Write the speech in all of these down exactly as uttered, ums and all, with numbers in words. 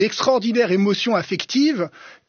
extraordinaire émotion affective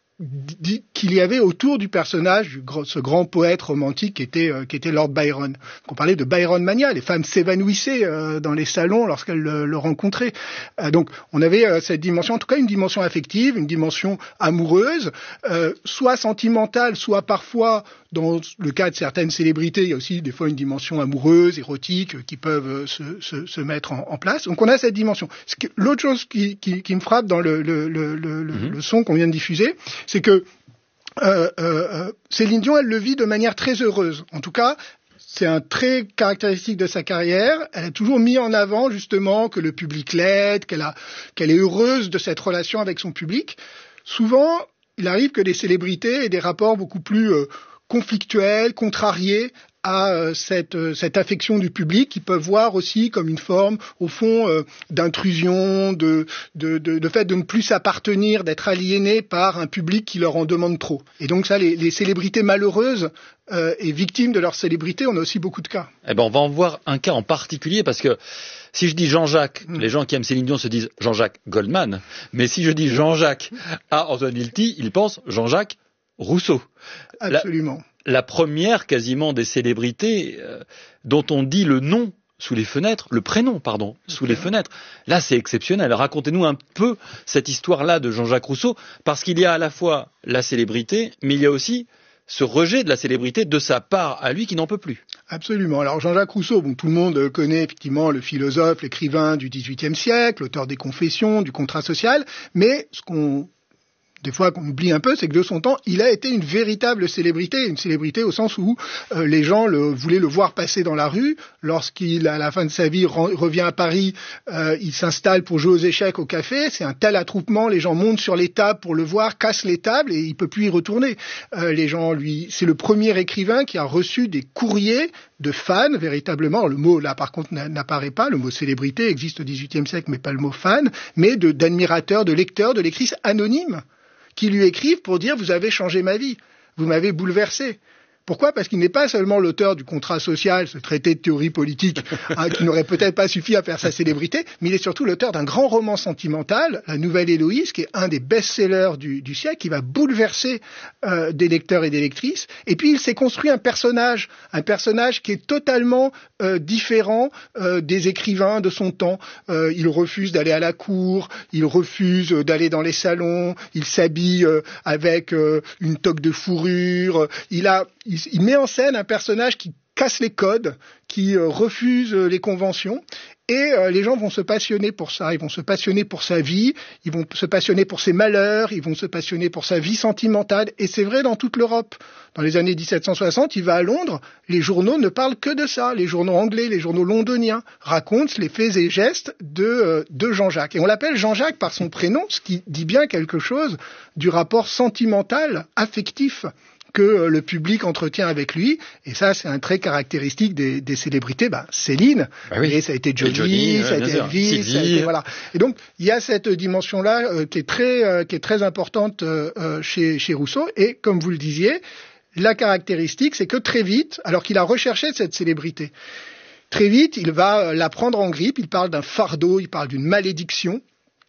qu'il y avait autour du personnage, ce grand poète romantique qui était, euh, qui était Lord Byron. On parlait de Byron Mania, les femmes s'évanouissaient euh, dans les salons lorsqu'elles le, le rencontraient. Euh, donc on avait euh, cette dimension, en tout cas une dimension affective, une dimension amoureuse, euh, soit sentimentale, soit parfois, dans le cas de certaines célébrités, il y a aussi des fois une dimension amoureuse, érotique, euh, qui peuvent euh, se, se, se mettre en, en place. Donc on a cette dimension. L'autre chose qui, qui, qui me frappe dans le, le, le, le, mmh. le son qu'on vient de diffuser, c'est que euh, euh, Céline Dion, elle le vit de manière très heureuse. En tout cas, c'est un trait caractéristique de sa carrière. Elle a toujours mis en avant justement que le public l'aide, qu'elle a, qu'elle est heureuse de cette relation avec son public. Souvent, il arrive que des célébrités aient des rapports beaucoup plus euh, conflictuels, contrariés à euh, cette, euh, cette affection du public, qu'ils peuvent voir aussi comme une forme, au fond, euh, d'intrusion, de, de, de, de fait de ne plus s'appartenir, d'être aliéné par un public qui leur en demande trop. Et donc ça, les, les célébrités malheureuses euh, et victimes de leur célébrité, on a aussi beaucoup de cas. Eh ben, on va en voir un cas en particulier, parce que si je dis Jean-Jacques, mmh. les gens qui aiment Céline Dion se disent Jean-Jacques Goldman, mais si je dis Jean-Jacques à Antoine Hilty, ils pensent Jean-Jacques Rousseau. Absolument. La... La première quasiment des célébrités euh, dont on dit le nom sous les fenêtres, le prénom, pardon, sous les fenêtres. Là, c'est exceptionnel. Racontez-nous un peu cette histoire-là de Jean-Jacques Rousseau, parce qu'il y a à la fois la célébrité, mais il y a aussi ce rejet de la célébrité de sa part à lui qui n'en peut plus. Absolument. Alors Jean-Jacques Rousseau, bon, tout le monde connaît effectivement le philosophe, l'écrivain du dix-huitième siècle, l'auteur des Confessions, du Contrat social, mais ce qu'on des fois qu'on oublie un peu, c'est que de son temps, il a été une véritable célébrité, une célébrité au sens où euh, les gens le, voulaient le voir passer dans la rue. Lorsqu'il, à la fin de sa vie, re- revient à Paris, euh, il s'installe pour jouer aux échecs au café. C'est un tel attroupement, les gens montent sur les tables pour le voir, cassent les tables et il peut plus y retourner. Euh, les gens, lui, c'est le premier écrivain qui a reçu des courriers de fans, véritablement. Le mot, là, par contre, n'apparaît pas. Le mot célébrité existe au dix-huitième siècle, mais pas le mot fan, mais de, d'admirateurs, de lecteurs, de lectrices anonymes, qui lui écrivent pour dire « vous avez changé ma vie, vous m'avez bouleversé ». Pourquoi ? Parce qu'il n'est pas seulement l'auteur du Contrat social, ce traité de théorie politique hein, qui n'aurait peut-être pas suffi à faire sa célébrité, mais il est surtout l'auteur d'un grand roman sentimental, La Nouvelle Héloïse, qui est un des best-sellers du, du siècle, qui va bouleverser euh, des lecteurs et des lectrices. Et puis il s'est construit un personnage, un personnage qui est totalement euh, différent euh, des écrivains de son temps. Euh, il refuse d'aller à la cour, il refuse d'aller dans les salons, il s'habille euh, avec euh, une toque de fourrure, il a Il, il met en scène un personnage qui casse les codes, qui euh, refuse euh, les conventions, et euh, les gens vont se passionner pour ça, ils vont se passionner pour sa vie, ils vont se passionner pour ses malheurs, ils vont se passionner pour sa vie sentimentale, et c'est vrai dans toute l'Europe. Dans les années dix-sept cent soixante, il va à Londres, les journaux ne parlent que de ça, les journaux anglais, les journaux londoniens racontent les faits et gestes de, euh, de Jean-Jacques. Et on l'appelle Jean-Jacques par son prénom, ce qui dit bien quelque chose du rapport sentimental, affectif, que le public entretient avec lui, et ça c'est un trait caractéristique des, des célébrités. Ben, Céline, bah oui. et ça a été Johnny, Johnny ça a ouais, été Elvis, ça a été, voilà. Et donc il y a cette dimension-là euh, qui est très, euh, qui est très importante euh, chez, chez Rousseau. Et comme vous le disiez, la caractéristique, c'est que très vite, alors qu'il a recherché cette célébrité, très vite il va la prendre en grippe. Il parle d'un fardeau, il parle d'une malédiction,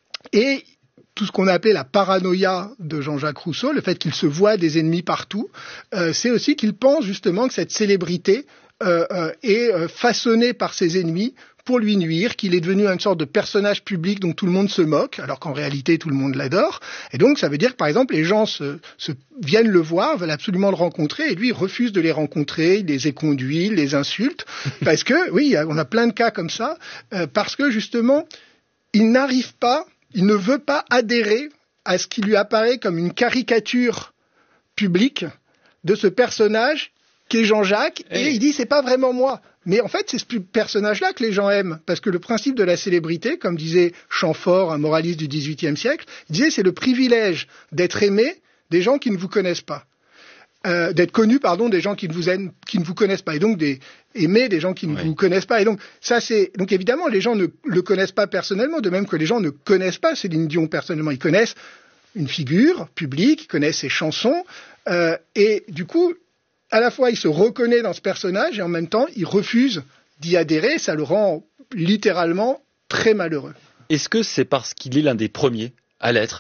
et tout ce qu'on a appelé la paranoïa de Jean-Jacques Rousseau, le fait qu'il se voit des ennemis partout, euh, c'est aussi qu'il pense justement que cette célébrité euh, euh, est euh, façonnée par ses ennemis pour lui nuire, qu'il est devenu une sorte de personnage public dont tout le monde se moque, alors qu'en réalité tout le monde l'adore. Et donc ça veut dire que par exemple les gens se, se viennent le voir, veulent absolument le rencontrer, et lui il refuse de les rencontrer, il les éconduit, il les insulte, parce que, oui, on a plein de cas comme ça, euh, parce que justement il n'arrive pas, il ne veut pas adhérer à ce qui lui apparaît comme une caricature publique de ce personnage qui est Jean-Jacques, et, et il dit c'est pas vraiment moi. Mais en fait, c'est ce personnage-là que les gens aiment, parce que le principe de la célébrité, comme disait Chamfort, un moraliste du dix-huitième siècle, il disait c'est le privilège d'être aimé des gens qui ne vous connaissent pas. Euh, d'être connu, pardon, des gens qui ne vous aiment, qui ne vous connaissent pas, et donc des aimer des gens qui ne oui. vous connaissent pas. Et donc ça, c'est donc évidemment les gens ne le connaissent pas personnellement, de même que les gens ne connaissent pas Céline Dion personnellement. Ils connaissent une figure publique, ils connaissent ses chansons, euh, et du coup, à la fois il se reconnaît dans ce personnage et en même temps il refuse d'y adhérer. Ça le rend littéralement très malheureux. Est-ce que c'est parce qu'il est l'un des premiers à l'être?